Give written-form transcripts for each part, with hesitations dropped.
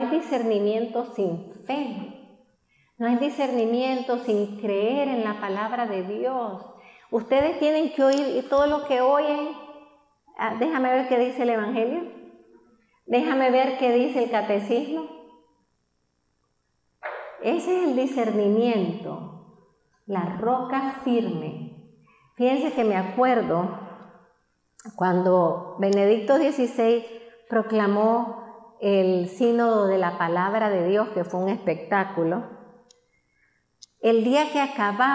hay discernimiento sin fe. No hay discernimiento sin creer en la palabra de Dios. Ustedes tienen que oír y todo lo que oyen. Déjame ver qué dice el Evangelio. Déjame ver qué dice el Catecismo. Ese es el discernimiento, la roca firme. Fíjense que me acuerdo cuando Benedicto XVI proclamó el sínodo de la palabra de Dios, que fue un espectáculo. El día que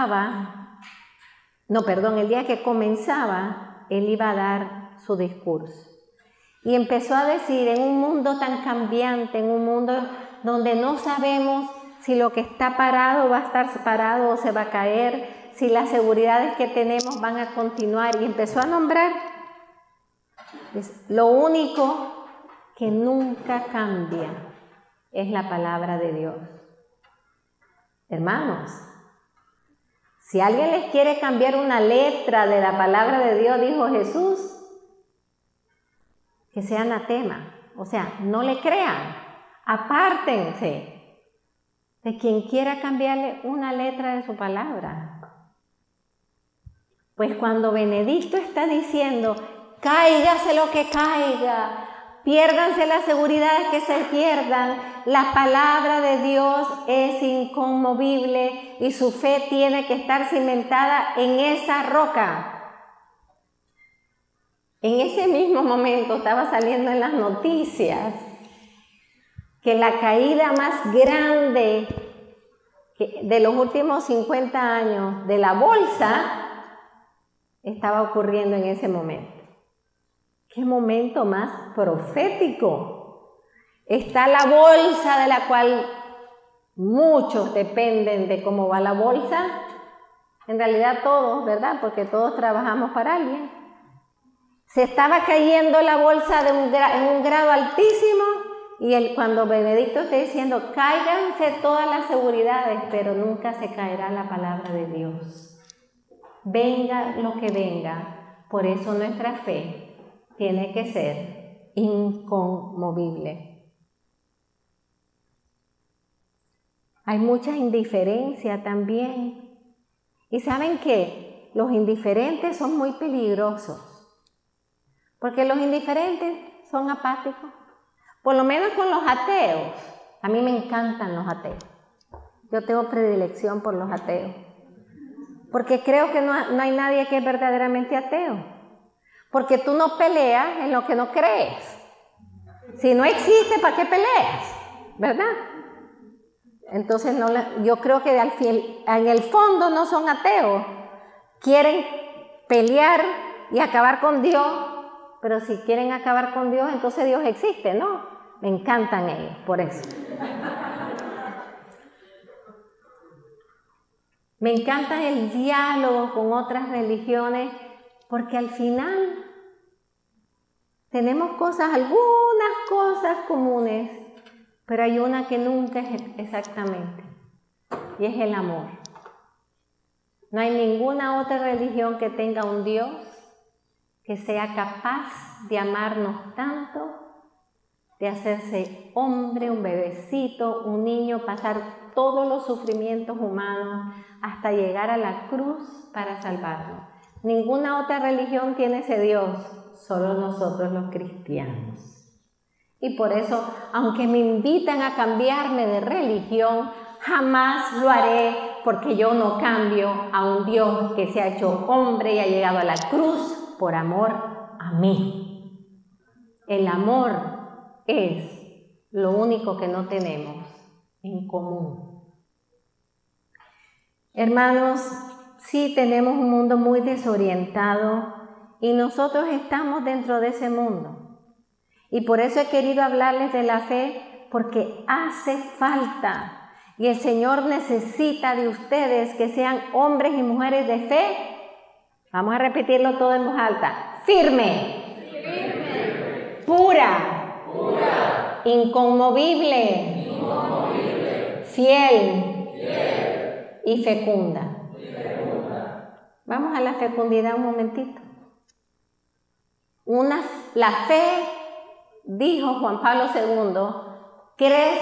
comenzaba, él iba a dar su discurso. Y empezó a decir, en un mundo tan cambiante, en un mundo donde no sabemos si lo que está parado va a estar parado o se va a caer, si las seguridades que tenemos van a continuar. Y empezó a nombrar lo único que nunca cambia es la palabra de Dios. Hermanos, si alguien les quiere cambiar una letra de la palabra de Dios, dijo Jesús, que sea anatema, o sea, no le crean, apártense de quien quiera cambiarle una letra de su palabra. Pues cuando Benedicto está diciendo, cáigase lo que caiga, piérdanse las seguridades que se pierdan, la palabra de Dios es inconmovible y su fe tiene que estar cimentada en esa roca. En ese mismo momento estaba saliendo en las noticias que la caída más grande de los últimos 50 años de la bolsa estaba ocurriendo en ese momento. ¡Qué momento más profético! Está la bolsa de la cual muchos dependen de cómo va la bolsa. En realidad todos, ¿verdad? Porque todos trabajamos para alguien. Se estaba cayendo la bolsa en un grado altísimo y cuando Benedicto está diciendo, cáiganse todas las seguridades, pero nunca se caerá la palabra de Dios. Venga lo que venga, por eso nuestra fe tiene que ser inconmovible. Hay mucha indiferencia también. ¿Y saben qué? Los indiferentes son muy peligrosos. Porque los indiferentes son apáticos. Por lo menos con los ateos. A mí me encantan los ateos. Yo tengo predilección por los ateos. Porque creo que no hay nadie que es verdaderamente ateo. Porque tú no peleas en lo que no crees. Si no existe, ¿para qué peleas? ¿Verdad? Entonces yo creo que en el fondo no son ateos. Quieren pelear y acabar con Dios. Pero si quieren acabar con Dios, entonces Dios existe, ¿no? Me encantan ellos, por eso. Me encanta el diálogo con otras religiones, porque al final tenemos algunas cosas comunes, pero hay una que nunca es exactamente, y es el amor. No hay ninguna otra religión que tenga un Dios que sea capaz de amarnos tanto, de hacerse hombre, un bebecito, un niño, pasar todos los sufrimientos humanos hasta llegar a la cruz para salvarnos. Ninguna otra religión tiene ese Dios, solo nosotros los cristianos. Y por eso, aunque me invitan a cambiarme de religión, jamás lo haré, porque yo no cambio a un Dios que se ha hecho hombre y ha llegado a la cruz por amor a mí. El amor es lo único que no tenemos en común. Hermanos, sí tenemos un mundo muy desorientado y nosotros estamos dentro de ese mundo. Y por eso he querido hablarles de la fe, porque hace falta. Y el Señor necesita de ustedes que sean hombres y mujeres de fe. Vamos a repetirlo todo en voz alta. Firme. Firme. Pura. Pura. Inconmovible. Inconmovible. Fiel. Fiel. Y fecunda. Vamos a la fecundidad un momentito. La fe, dijo Juan Pablo II, crece